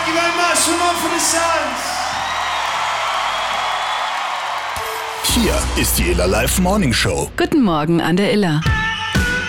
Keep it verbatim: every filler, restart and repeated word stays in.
Thank you very much. We're on for the Suns. Hier ist die Iller Live Morning Show. Guten Morgen an der Iller.